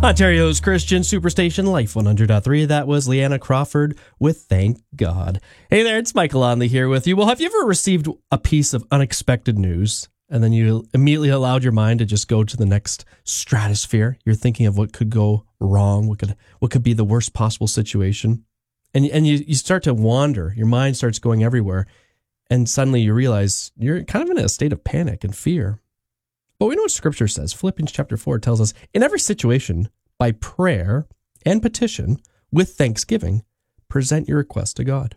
Ontario's Christian Superstation Life 100.3. That was Leanna Crawford with Thank God. Hey there, it's Michael Onley here with you. Well, have you ever received a piece of unexpected news and then you immediately allowed your mind to just go to the next stratosphere? You're thinking of what could go wrong, what could be the worst possible situation. And you start to wander. Your mind starts going everywhere. And suddenly you realize you're kind of in a state of panic and fear. But we know what Scripture says. Philippians chapter 4 tells us, in every situation, by prayer and petition, with thanksgiving, present your request to God.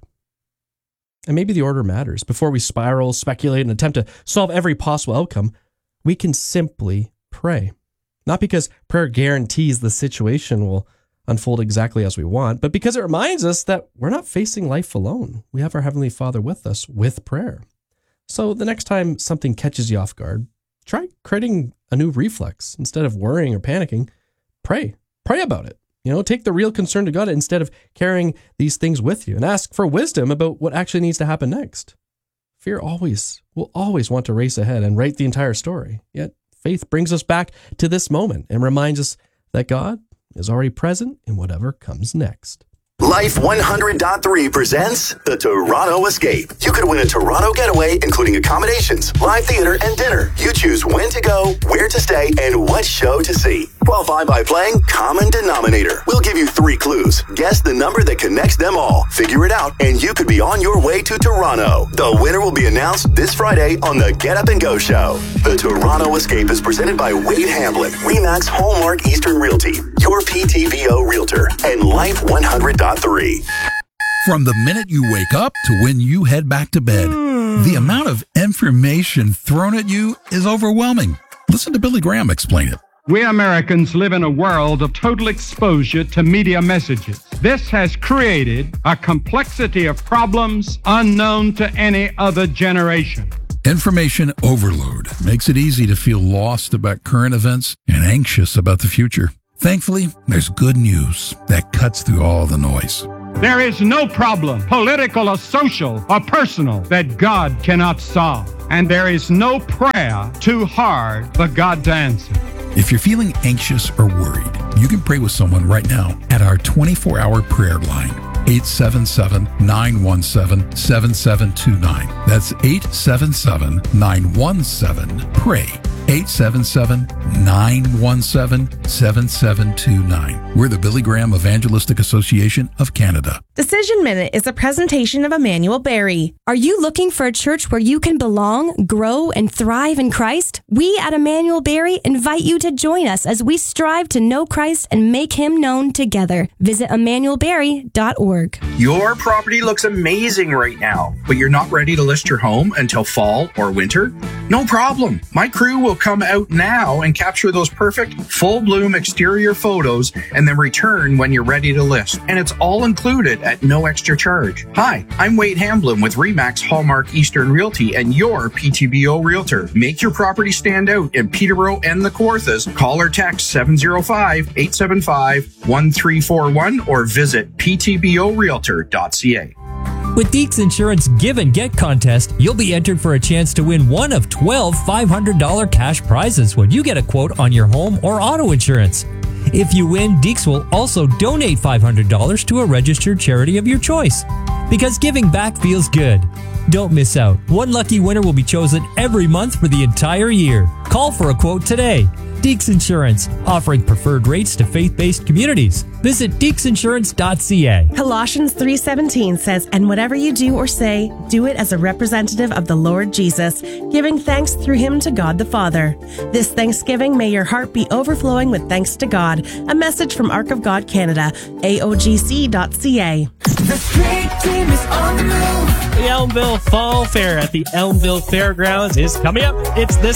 And maybe the order matters. Before we spiral, speculate, and attempt to solve every possible outcome, we can simply pray. Not because prayer guarantees the situation will unfold exactly as we want, but because it reminds us that we're not facing life alone. We have our Heavenly Father with us with prayer. So the next time something catches you off guard, try creating a new reflex. Instead of worrying or panicking, pray. Pray about it. Take the real concern to God instead of carrying these things with you, and ask for wisdom about what actually needs to happen next. Fear will always want to race ahead and write the entire story. Yet faith brings us back to this moment and reminds us that God is already present in whatever comes next. Life 100.3 presents the Toronto Escape. You could win a Toronto getaway, including accommodations, live theater, and dinner. You choose when to go, where to stay, and what show to see. Qualify by playing Common Denominator. We'll give you 3 clues. Guess the number that connects them all. Figure it out, and you could be on your way to Toronto. The winner will be announced this Friday on the Get Up and Go show. The Toronto Escape is presented by Wade Hamblin, RE/MAX Hallmark Eastern Realty, your PTBO Realtor, and Life 100.3. From the minute you wake up to when you head back to bed, the amount of information thrown at you is overwhelming. Listen to Billy Graham explain it. We Americans live in a world of total exposure to media messages. This has created a complexity of problems unknown to any other generation. Information overload makes it easy to feel lost about current events and anxious about the future. Thankfully, there's good news that cuts through all the noise. There is no problem, political or social or personal, that God cannot solve. And there is no prayer too hard for God to answer. If you're feeling anxious or worried, you can pray with someone right now at our 24-hour prayer line, 877-917-7729. That's 877-917-PRAY. 877-917-7729. We're the Billy Graham Evangelistic Association of Canada. Decision Minute is a presentation of Emmanuel Berry. Are you looking for a church where you can belong, grow, and thrive in Christ? We at Emmanuel Berry invite you to join us as we strive to know Christ and make Him known together. Visit emmanuelberry.org. Your property looks amazing right now, but you're not ready to list your home until fall or winter? No problem. My crew will come out now and capture those perfect full-bloom exterior photos and then return when you're ready to list. And it's all included at no extra charge. Hi, I'm Wade Hamblin with RE/MAX Hallmark Eastern Realty and your PTBO Realtor. Make your property stand out in Peterborough and the Kawarthas. Call or text 705-875-1341 or visit ptborealtor.ca. With Deeks Insurance Give and Get contest, you'll be entered for a chance to win one of 12 $500 cash prizes when you get a quote on your home or auto insurance. If you win, Deeks will also donate $500 to a registered charity of your choice. Because giving back feels good. Don't miss out. One lucky winner will be chosen every month for the entire year. Call for a quote today. Deeks Insurance, offering preferred rates to faith-based communities. Visit deeksinsurance.ca. Colossians 3:17 says, "And whatever you do or say, do it as a representative of the Lord Jesus, giving thanks through Him to God the Father." This Thanksgiving, may your heart be overflowing with thanks to God. A message from Ark of God Canada, aogc.ca. The street team is on the move. The Elmville Fall Fair at the Elmville Fairgrounds is coming up. It's this